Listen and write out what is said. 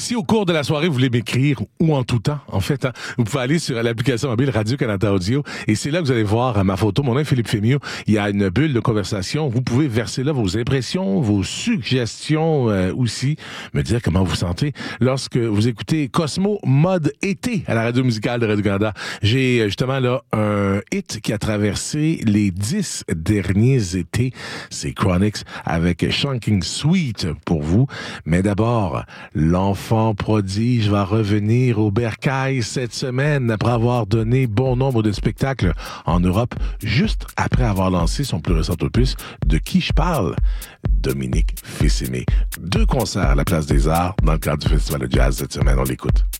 Si au cours de la soirée, vous voulez m'écrire, ou en tout temps, en fait, vous pouvez aller sur l'application mobile Radio-Canada Audio, et c'est là que vous allez voir ma photo. Mon nom est Philippe Fémieux. Il y a une bulle de conversation. Vous pouvez verser là vos impressions, vos suggestions aussi, me dire comment vous sentez lorsque vous écoutez Cosmo Mode été à la radio musicale de Radio-Canada. J'ai justement là un hit qui a traversé les 10 derniers étés. C'est Chronixx avec Shanking Sweet pour vous. Mais d'abord, l'enfant prodige va revenir au Bercail cette semaine après avoir donné bon nombre de spectacles en Europe, juste après avoir lancé son plus récent opus. De qui je parle? Dominique Fils-Aimé. 2 concerts à la Place des Arts dans le cadre du Festival de jazz cette semaine. On l'écoute.